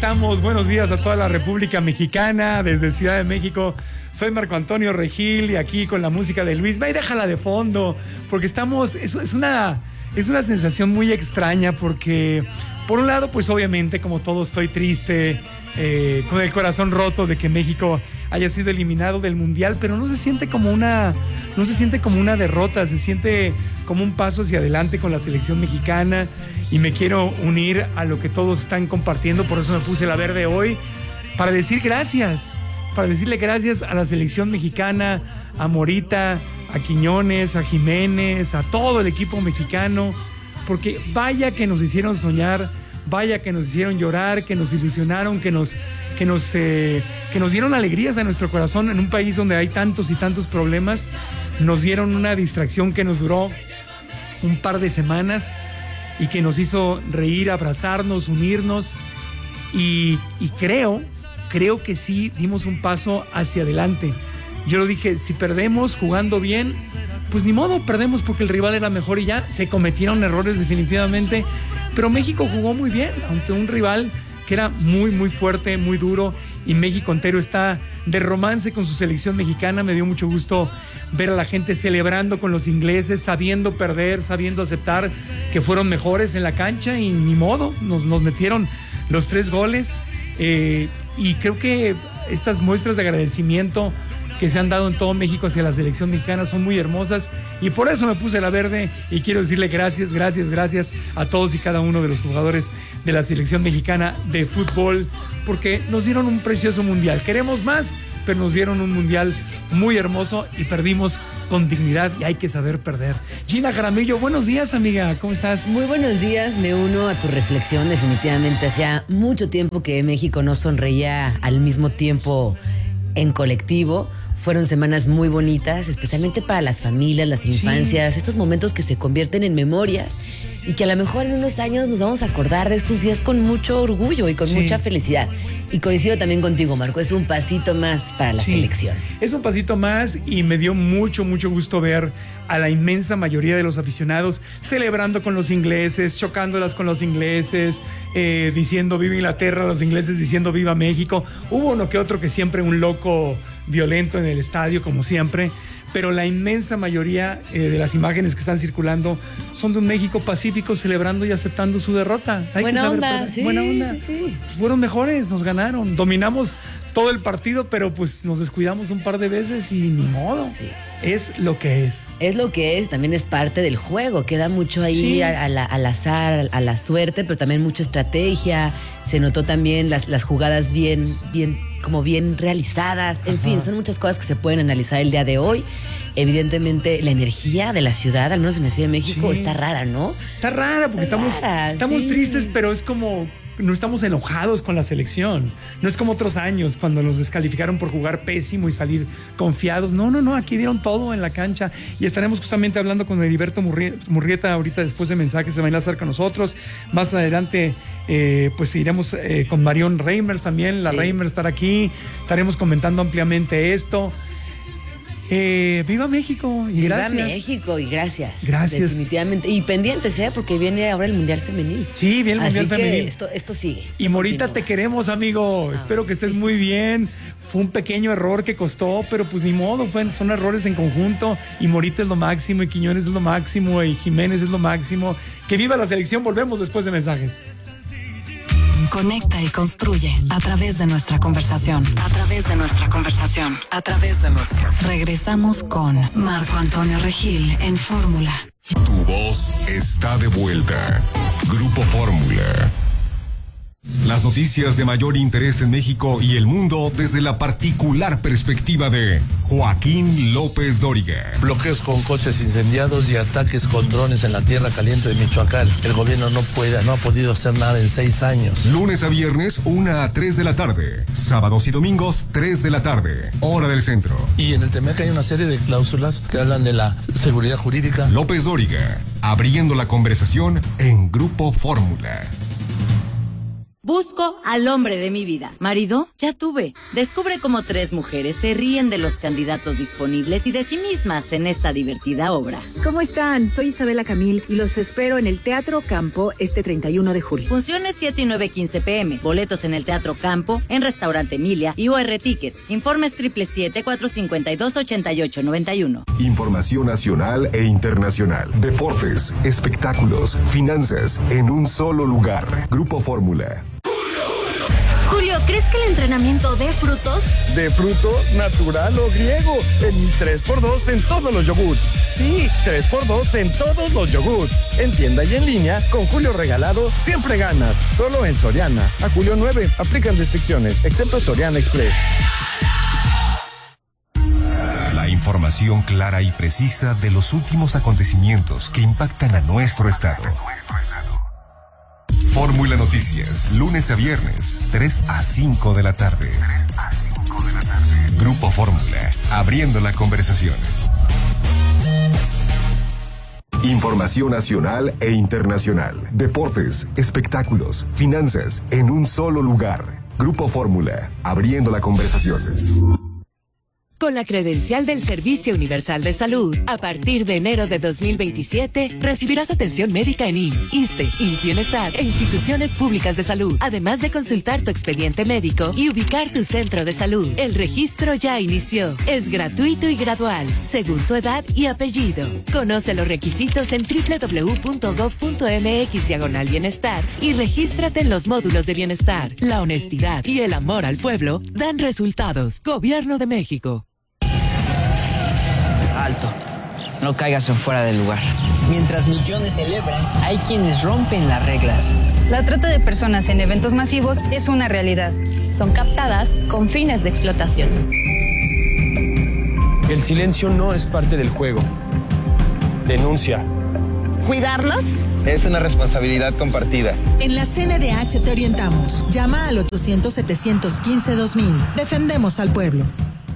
estamos? Buenos días a toda la República Mexicana, desde Ciudad de México. Soy Marco Antonio Regil y aquí con la música de Luis. Ve y déjala de fondo, porque estamos... Es una sensación muy extraña, porque por un lado, pues obviamente, como todo, estoy triste, con el corazón roto de que México haya sido eliminado del Mundial, pero no se siente como una derrota, se siente como un paso hacia adelante con la selección mexicana, y me quiero unir a lo que todos están compartiendo. Por eso me puse la verde hoy, para decir gracias, para decirle gracias a la selección mexicana, a Morita, a Quiñones, a Jiménez, a todo el equipo mexicano, porque vaya que nos hicieron soñar, vaya que nos hicieron llorar, que nos ilusionaron, que nos dieron alegrías a nuestro corazón en un país donde hay tantos y tantos problemas. Nos dieron una distracción que nos duró un par de semanas y que nos hizo reír, abrazarnos, unirnos, y creo que sí dimos un paso hacia adelante. Yo lo dije, si perdemos jugando bien, pues ni modo, perdemos porque el rival era mejor y ya. Se cometieron errores definitivamente, pero México jugó muy bien ante un rival que era muy, muy fuerte, muy duro, y México entero está de romance con su selección mexicana. Me dio mucho gusto ver a la gente celebrando con los ingleses, sabiendo perder, sabiendo aceptar que fueron mejores en la cancha, y ni modo, nos metieron los 3 goles. Y creo que estas muestras de agradecimiento que se han dado en todo México hacia la selección mexicana son muy hermosas, y por eso me puse la verde, y quiero decirle gracias a todos y cada uno de los jugadores de la selección mexicana de fútbol, porque nos dieron un precioso mundial. Queremos más, pero nos dieron un mundial muy hermoso y perdimos con dignidad, y hay que saber perder. Gina Jaramillo, buenos días, amiga, ¿cómo estás? Muy buenos días, me uno a tu reflexión. Definitivamente hacía mucho tiempo que México no sonreía al mismo tiempo en colectivo. Fueron semanas muy bonitas, especialmente para las familias, las infancias, sí. Estos momentos que se convierten en memorias y que a lo mejor en unos años nos vamos a acordar de estos días con mucho orgullo y con mucha felicidad. Y coincido también contigo, Marco, es un pasito más para la selección. Es un pasito más, y me dio mucho gusto ver a la inmensa mayoría de los aficionados celebrando con los ingleses, chocándolas con los ingleses, diciendo viva Inglaterra, los ingleses diciendo viva México. Hubo uno que otro que siempre un loco violento en el estadio, como siempre, pero la inmensa mayoría de las imágenes que están circulando son de un México pacífico, celebrando y aceptando su derrota. Buena onda, sí. Fueron mejores, nos ganaron, dominamos todo el partido, pero pues nos descuidamos un par de veces y ni modo. Sí. Es lo que es. Es lo que es, también es parte del juego. Queda mucho ahí al azar, a la suerte, pero también mucha estrategia. Se notó también las jugadas bien realizadas. En fin, son muchas cosas que se pueden analizar el día de hoy. Evidentemente, la energía de la ciudad, al menos en la Ciudad de México, está rara, ¿no? Está rara, porque estamos tristes, pero es como... No estamos enojados con la selección. No es como otros años cuando nos descalificaron por jugar pésimo y salir confiados. No, aquí dieron todo en la cancha, y estaremos justamente hablando con Heriberto Murrieta ahorita, después de mensajes, se va a enlazar con nosotros. Más adelante pues seguiremos con Marion Reimers también, la Reimers estará aquí, estaremos comentando ampliamente esto. Viva México y gracias. Viva México y gracias. Gracias. Definitivamente. Y pendientes, porque viene ahora el Mundial Femenil. Sí, viene el Mundial Femenil. Esto sigue. Y Morita, te queremos, amigo. Espero que estés muy bien. Fue un pequeño error que costó, pero pues ni modo, son errores en conjunto. Y Morita es lo máximo, y Quiñones es lo máximo, y Jiménez es lo máximo. Que viva la selección. Volvemos después de mensajes. Conecta y construye a través de nuestra conversación. Regresamos con Marco Antonio Regil en Fórmula. Tu voz está de vuelta. Grupo Fórmula. Las noticias de mayor interés en México y el mundo desde la particular perspectiva de Joaquín López Dóriga. Bloqueos con coches incendiados y ataques con drones en la tierra caliente de Michoacán. El gobierno no ha podido hacer nada en 6 años. Lunes a viernes, 1 a 3 de la tarde. Sábados y domingos, 3 de la tarde. Hora del centro. Y en el TEMEC hay una serie de cláusulas que hablan de la seguridad jurídica. López Dóriga, abriendo la conversación en Grupo Fórmula. Busco al hombre de mi vida. Marido, ya tuve. Descubre cómo 3 mujeres se ríen de los candidatos disponibles y de sí mismas en esta divertida obra. ¿Cómo están? Soy Isabela Camil y los espero en el Teatro Campo este 31 de julio. Funciones 7 y 9:15 p.m. Boletos en el Teatro Campo, en Restaurante Emilia y UR Tickets. Informes 777-452-8891. Información nacional e internacional. Deportes, espectáculos, finanzas, en un solo lugar. Grupo Fórmula. Julio, ¿crees que el entrenamiento dé frutos? ¿De frutos, natural o griego? En 3x2 en todos los yogurts. Sí, 3x2 en todos los yogurts. En tienda y en línea, con Julio regalado, siempre ganas. Solo en Soriana. A julio 9, aplican restricciones, excepto Soriana Express. La información clara y precisa de los últimos acontecimientos que impactan a nuestro estado. Fórmula Noticias, lunes a viernes, 3 a 5 de la tarde. Grupo Fórmula, abriendo la conversación. Información nacional e internacional. Deportes, espectáculos, finanzas, en un solo lugar. Grupo Fórmula, abriendo la conversación. Con la credencial del Servicio Universal de Salud, a partir de enero de 2027, recibirás atención médica en IMSS, ISSSTE, IMSS Bienestar e instituciones públicas de salud, además de consultar tu expediente médico y ubicar tu centro de salud. El registro ya inició. Es gratuito y gradual, según tu edad y apellido. Conoce los requisitos en www.gov.mx/bienestar y regístrate en los módulos de bienestar. La honestidad y el amor al pueblo dan resultados. Gobierno de México. Alto, no caigas en fuera del lugar. Mientras millones celebran, hay quienes rompen las reglas. La trata de personas en eventos masivos es una realidad. Son captadas con fines de explotación. El silencio no es parte del juego. Denuncia. ¿Cuidarlos? Es una responsabilidad compartida. En la CNDH te orientamos. Llama al 800-715-2000. Defendemos al pueblo.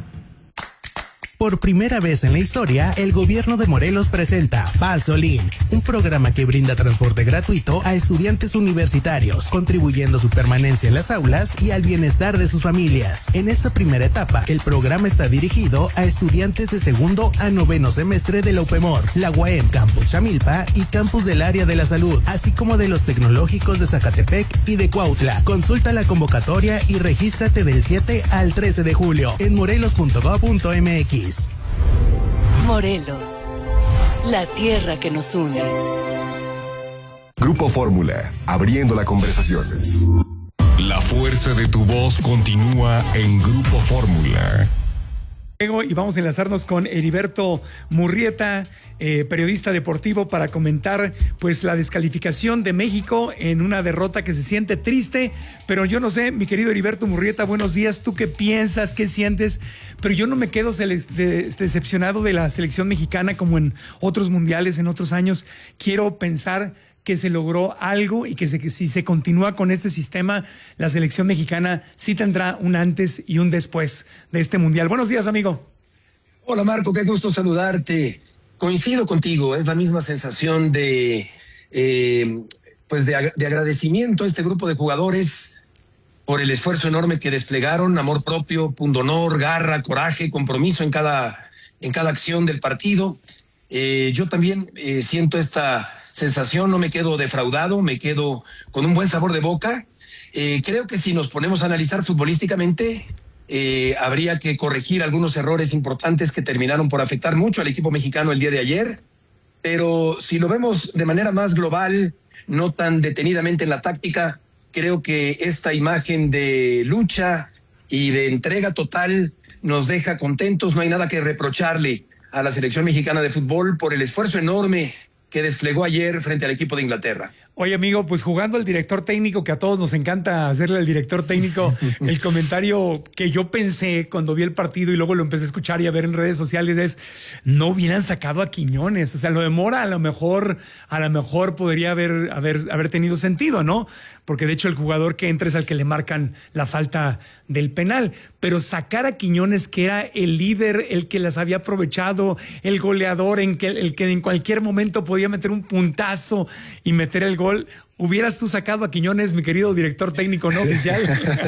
Por primera vez en la historia, el gobierno de Morelos presenta Pasolín, un programa que brinda transporte gratuito a estudiantes universitarios, contribuyendo a su permanencia en las aulas y al bienestar de sus familias. En esta primera etapa, el programa está dirigido a estudiantes de segundo a noveno semestre de la UPEMOR, la UAM Campus Chamilpa y Campus del Área de la Salud, así como de los tecnológicos de Zacatepec y de Cuautla. Consulta la convocatoria y regístrate del 7 al 13 de julio en morelos.gov.mx. Morelos, la tierra que nos une. Grupo Fórmula, abriendo la conversación. La fuerza de tu voz continúa en Grupo Fórmula. Y vamos a enlazarnos con Heriberto Murrieta, periodista deportivo, para comentar pues la descalificación de México en una derrota que se siente triste, pero yo no sé, mi querido Heriberto Murrieta, buenos días, ¿tú qué piensas, qué sientes? Pero yo no me quedo decepcionado de la selección mexicana como en otros mundiales, en otros años. Quiero pensar que se logró algo y que si se continúa con este sistema, la selección mexicana sí tendrá un antes y un después de este mundial. Buenos días, amigo. Hola, Marco, qué gusto saludarte. Coincido contigo, es la misma sensación de agradecimiento a este grupo de jugadores por el esfuerzo enorme que desplegaron, amor propio, pundonor, garra, coraje, compromiso en cada acción del partido. Yo también siento esta sensación, no me quedo defraudado, me quedo con un buen sabor de boca. Creo que si nos ponemos a analizar futbolísticamente, habría que corregir algunos errores importantes que terminaron por afectar mucho al equipo mexicano el día de ayer, pero si lo vemos de manera más global, no tan detenidamente en la táctica, creo que esta imagen de lucha y de entrega total nos deja contentos. No hay nada que reprocharle a la selección mexicana de fútbol por el esfuerzo enorme que desplegó ayer frente al equipo de Inglaterra. Oye, amigo, pues jugando al director técnico, que a todos nos encanta hacerle al director técnico, el comentario que yo pensé cuando vi el partido y luego lo empecé a escuchar y a ver en redes sociales es: no hubieran sacado a Quiñones. O sea, lo de Mora a lo mejor podría haber tenido sentido, ¿no? Porque de hecho el jugador que entra es al que le marcan la falta del penal. Pero sacar a Quiñones, que era el líder, el que las había aprovechado, el goleador, el que en cualquier momento podía meter un puntazo y meter el gol, ¿Hubieras tú sacado a Quiñones, mi querido director técnico no oficial?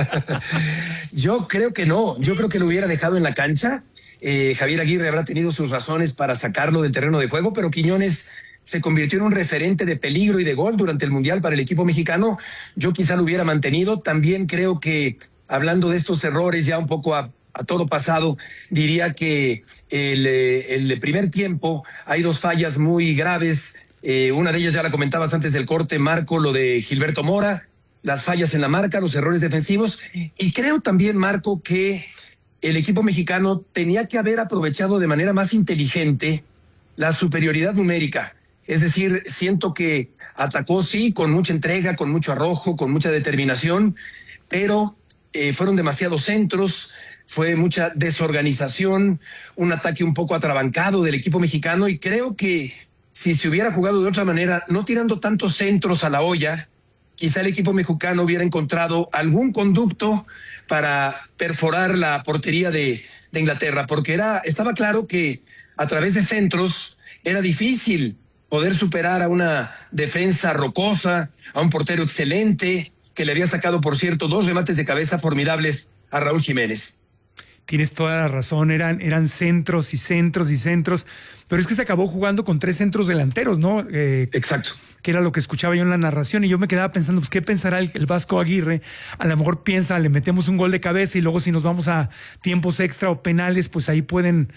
Yo creo que no. Yo creo que lo hubiera dejado en la cancha. Javier Aguirre habrá tenido sus razones para sacarlo del terreno de juego, pero Quiñones se convirtió en un referente de peligro y de gol durante el Mundial para el equipo mexicano. Yo quizá lo hubiera mantenido. También creo que, hablando de estos errores ya un poco a todo pasado, diría que el primer tiempo hay dos fallas muy graves. Una de ellas ya la comentabas antes del corte, Marco, lo de Gilberto Mora, las fallas en la marca, los errores defensivos. Y creo también, Marco, que el equipo mexicano tenía que haber aprovechado de manera más inteligente la superioridad numérica. Es decir, siento que atacó, sí, con mucha entrega, con mucho arrojo, con mucha determinación, pero fueron demasiados centros, fue mucha desorganización, un ataque un poco atrabancado del equipo mexicano, y creo que si se hubiera jugado de otra manera, no tirando tantos centros a la olla, quizá el equipo mexicano hubiera encontrado algún conducto para perforar la portería de Inglaterra, porque estaba claro que a través de centros era difícil poder superar a una defensa rocosa, a un portero excelente, que le había sacado, por cierto, 2 remates de cabeza formidables a Raúl Jiménez. Tienes toda la razón, eran centros y centros y centros, pero es que se acabó jugando con 3 centros delanteros, ¿no? Exacto. Que era lo que escuchaba yo en la narración, y yo me quedaba pensando, pues, ¿qué pensará el Vasco Aguirre? A lo mejor piensa, le metemos un gol de cabeza y luego si nos vamos a tiempos extra o penales, pues ahí pueden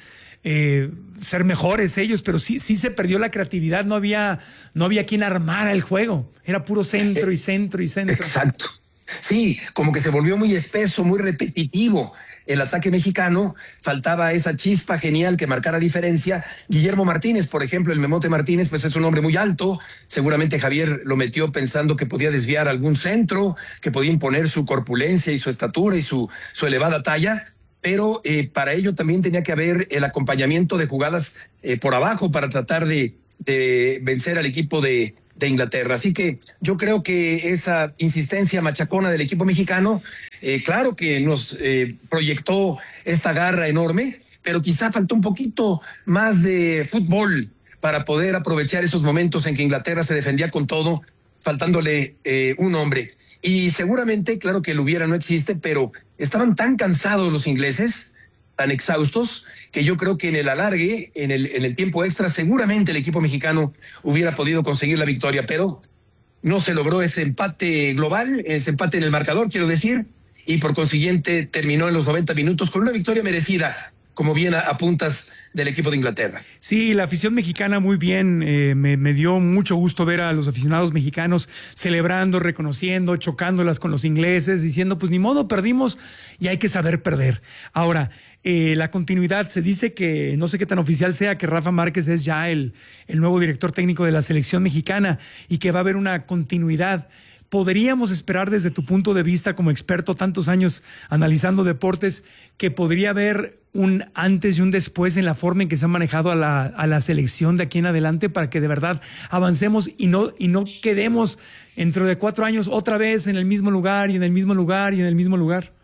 ser mejores ellos, pero sí se perdió la creatividad, no había quien armara el juego, era puro centro y centro y centro. Exacto. Sí, como que se volvió muy espeso, muy repetitivo el ataque mexicano, faltaba esa chispa genial que marcara diferencia. Guillermo Martínez, por ejemplo, el Memote Martínez, pues es un hombre muy alto, seguramente Javier lo metió pensando que podía desviar algún centro, que podía imponer su corpulencia y su estatura y su elevada talla, pero para ello también tenía que haber el acompañamiento de jugadas por abajo para tratar de vencer al equipo de Inglaterra. Así que yo creo que esa insistencia machacona del equipo mexicano, claro que nos proyectó esta garra enorme, pero quizá faltó un poquito más de fútbol para poder aprovechar esos momentos en que Inglaterra se defendía con todo, faltándole un hombre. Y seguramente, claro que el hubiera no existe, pero estaban tan cansados los ingleses, tan exhaustos, que yo creo que en el alargue, en el tiempo extra, seguramente el equipo mexicano hubiera podido conseguir la victoria, pero no se logró ese empate global, ese empate en el marcador, quiero decir, y por consiguiente terminó en los 90 minutos con una victoria merecida, como bien apuntas, del equipo de Inglaterra. Sí, la afición mexicana muy bien, me dio mucho gusto ver a los aficionados mexicanos celebrando, reconociendo, chocándolas con los ingleses, diciendo, pues ni modo, perdimos y hay que saber perder. Ahora, la continuidad, se dice que, no sé qué tan oficial sea, que Rafa Márquez es ya el nuevo director técnico de la selección mexicana y que va a haber una continuidad. ¿Podríamos esperar desde tu punto de vista como experto, tantos años analizando deportes, que podría haber un antes y un después en la forma en que se ha manejado a la selección de aquí en adelante para que de verdad avancemos y no quedemos dentro de 4 años otra vez en el mismo lugar y en el mismo lugar y en el mismo lugar?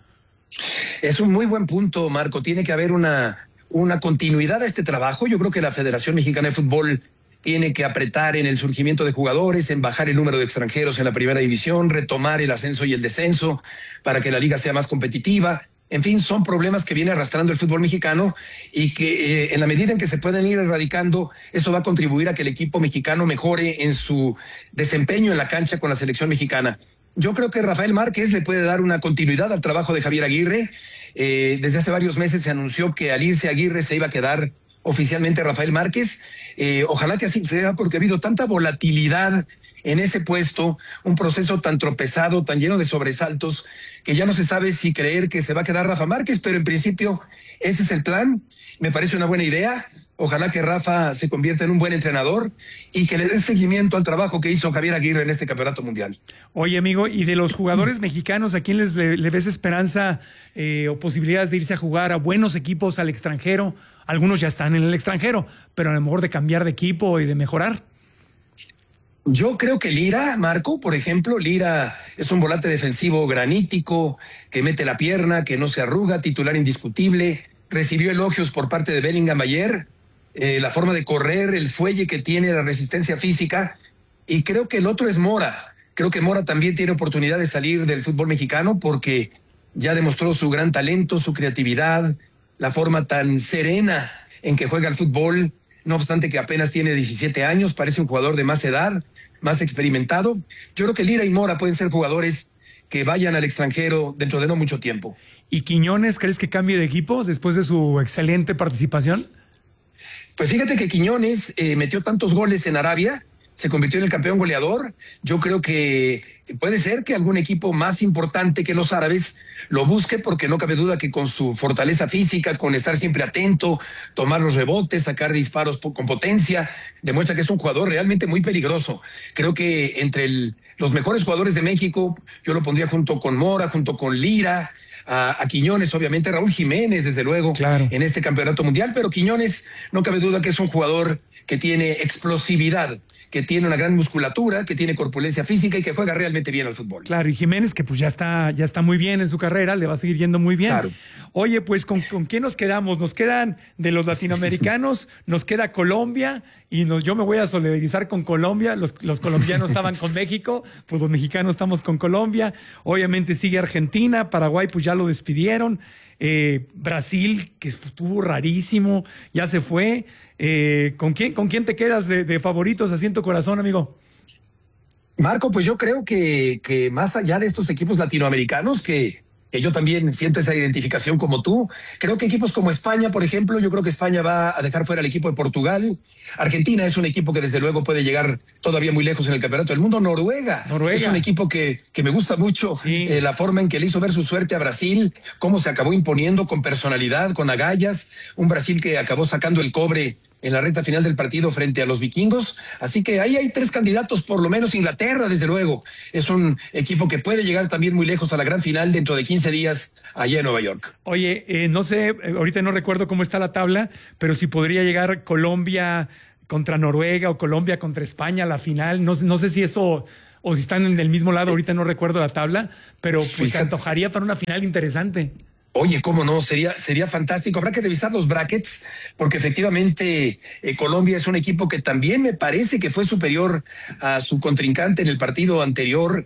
Es un muy buen punto, Marco. Tiene que haber una continuidad a este trabajo. Yo creo que la Federación Mexicana de Fútbol tiene que apretar en el surgimiento de jugadores, en bajar el número de extranjeros en la primera división, retomar el ascenso y el descenso para que la liga sea más competitiva. En fin, son problemas que viene arrastrando el fútbol mexicano y que en la medida en que se pueden ir erradicando, eso va a contribuir a que el equipo mexicano mejore en su desempeño en la cancha con la selección mexicana. Yo creo que Rafael Márquez le puede dar una continuidad al trabajo de Javier Aguirre. Desde hace varios meses se anunció que al irse Aguirre se iba a quedar oficialmente Rafael Márquez. Ojalá que así sea, porque ha habido tanta volatilidad en ese puesto, un proceso tan tropezado, tan lleno de sobresaltos, que ya no se sabe si creer que se va a quedar Rafa Márquez, pero en principio ese es el plan. Me parece una buena idea. Ojalá que Rafa se convierta en un buen entrenador y que le dé seguimiento al trabajo que hizo Javier Aguirre en este campeonato mundial. Oye, amigo, y de los jugadores mexicanos, ¿a quién le ves esperanza o posibilidades de irse a jugar a buenos equipos al extranjero? Algunos ya están en el extranjero, pero a lo mejor de cambiar de equipo y de mejorar. Yo creo que Lira, Marco, por ejemplo, Lira es un volante defensivo granítico, que mete la pierna, que no se arruga, titular indiscutible. Recibió elogios por parte de Bellingham ayer. La forma de correr, el fuelle que tiene, la resistencia física. Y creo que el otro es Mora. Creo que Mora también tiene oportunidad de salir del fútbol mexicano porque ya demostró su gran talento, su creatividad, la forma tan serena en que juega el fútbol, no obstante que apenas tiene 17 años, parece un jugador de más edad, más experimentado. Yo creo que Lira y Mora pueden ser jugadores que vayan al extranjero dentro de no mucho tiempo. ¿Y Quiñones crees que cambie de equipo después de su excelente participación? Pues fíjate que Quiñones metió tantos goles en Arabia, se convirtió en el campeón goleador. Yo creo que puede ser que algún equipo más importante que los árabes lo busque, porque no cabe duda que con su fortaleza física, con estar siempre atento, tomar los rebotes, sacar disparos con potencia, demuestra que es un jugador realmente muy peligroso. Creo que entre los mejores jugadores de México, yo lo pondría junto con Mora, junto con Lira, a Quiñones, obviamente, Raúl Jiménez, desde luego, claro, en este campeonato mundial, pero Quiñones, no cabe duda que es un jugador que tiene explosividad, que tiene una gran musculatura, que tiene corpulencia física y que juega realmente bien al fútbol. Claro, y Jiménez, que pues ya está muy bien en su carrera, le va a seguir yendo muy bien. Claro. Oye, pues ¿con quién nos quedamos? Nos quedan de los latinoamericanos, nos queda Colombia, y yo me voy a solidarizar con Colombia. Los colombianos estaban con México, pues los mexicanos estamos con Colombia. Obviamente sigue Argentina, Paraguay pues ya lo despidieron. Brasil, que estuvo rarísimo, ya se fue. ¿Con quién te quedas de favoritos así en tu corazón, amigo? Marco, pues yo creo que más allá de estos equipos latinoamericanos, que yo también siento esa identificación como tú, creo que equipos como España, por ejemplo, yo creo que España va a dejar fuera al equipo de Portugal. Argentina es un equipo que desde luego puede llegar todavía muy lejos en el campeonato del mundo. Noruega. Es un equipo que me gusta mucho, sí. La forma en que le hizo ver su suerte a Brasil, cómo se acabó imponiendo con personalidad, con agallas, un Brasil que acabó sacando el cobre en la recta final del partido frente a los vikingos. Así que ahí hay 3 candidatos, por lo menos. Inglaterra, desde luego, es un equipo que puede llegar también muy lejos a la gran final dentro de 15 días allá en Nueva York. Oye, no sé, ahorita no recuerdo cómo está la tabla, pero si podría llegar Colombia contra Noruega o Colombia contra España a la final. No sé si eso, o si están en el mismo lado, ahorita no recuerdo la tabla, pero pues se antojaría para una final interesante. Oye, cómo no, sería fantástico. Habrá que revisar los brackets, porque efectivamente Colombia es un equipo que también me parece que fue superior a su contrincante en el partido anterior.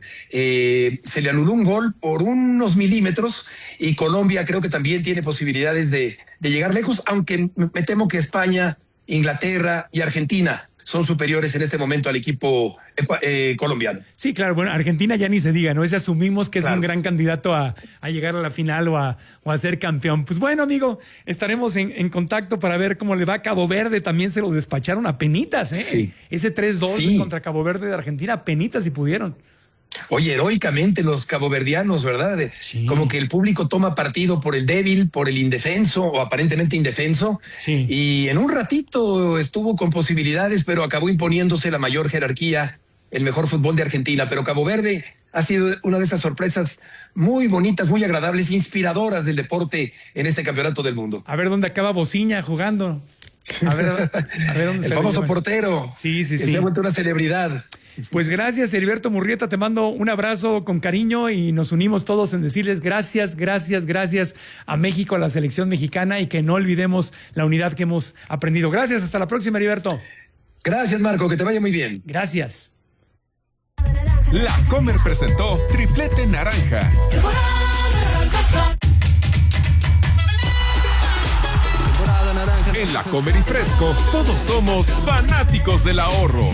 Se le anuló un gol por unos milímetros y Colombia creo que también tiene posibilidades de llegar lejos, aunque me temo que España, Inglaterra y Argentina son superiores en este momento al equipo colombiano. Sí, claro, bueno, Argentina ya ni se diga, ¿no? Ese asumimos que es un gran candidato a llegar a la final o a ser campeón. Pues bueno, amigo, estaremos en contacto para ver cómo le va a Cabo Verde. También se los despacharon a penitas, ¿eh? Sí. Ese 3-2 contra Cabo Verde de Argentina, a penitas si pudieron. Oye, heroicamente los caboverdianos, ¿verdad? Sí. Como que el público toma partido por el débil, por el indefenso o aparentemente indefenso. Sí. Y en un ratito estuvo con posibilidades, pero acabó imponiéndose la mayor jerarquía, el mejor fútbol de Argentina. Pero Cabo Verde ha sido una de esas sorpresas muy bonitas, muy agradables, inspiradoras del deporte en este campeonato del mundo. A ver dónde acaba Bociña jugando. A ver dónde el famoso portero. Sí. Se ha vuelto una celebridad. Pues gracias, Heriberto Murrieta, te mando un abrazo con cariño y nos unimos todos en decirles gracias a México, a la selección mexicana, y que no olvidemos la unidad que hemos aprendido. Gracias, hasta la próxima, Heriberto. Gracias, Marco, que te vaya muy bien. Gracias. La Comer presentó Triplete Naranja. En La Comer y Fresco, todos somos fanáticos del ahorro.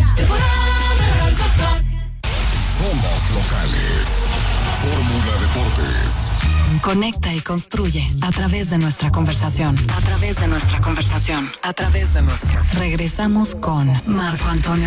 Somos locales. Fórmula Deportes. Conecta y construye a través de nuestra conversación. A través de nuestra conversación. A través de nuestra. Regresamos con Marco Antonio